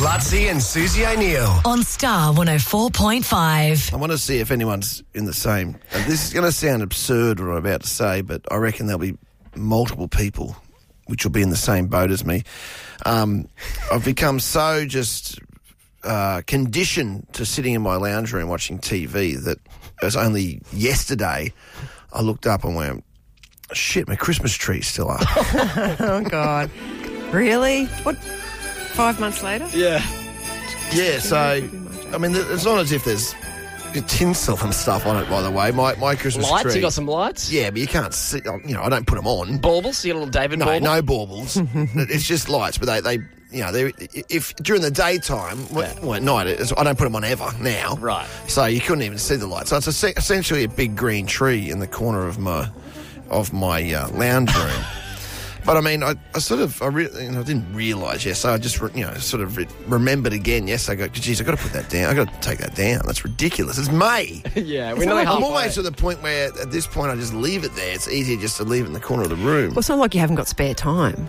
Lutzi and Susie O'Neill. On Star 104.5. I want to see if anyone's in the same. This is going to sound absurd what I'm about to say, but I reckon there'll be multiple people which will be in the same boat as me. I've become so just conditioned to sitting in my lounge room watching TV that it was only yesterday I looked up and went, shit, my Christmas tree's still up. Oh, God. Really? What, 5 months later? Yeah, so, I mean, it's not as if there's tinsel and stuff on it, by the way. My Christmas Lights? tree... You got some lights? Yeah, but you can't see... I don't put them on. Baubles? You got a little David No, bauble? no baubles. It's just lights, but they if during the daytime, well, at night, I don't put them on ever now. Right. So you couldn't even see the lights. So it's essentially a big green tree in the corner of my lounge room. But I mean, I didn't realise. Yes, so I just remembered again. Yes, I go, geez, I got to put that down. I got to take that down. That's ridiculous. It's May. Yeah, we're nearly halfway. I'm always to the point where at this point I just leave it there. It's easier just to leave it in the corner of the room. Well, it's not like you haven't got spare time.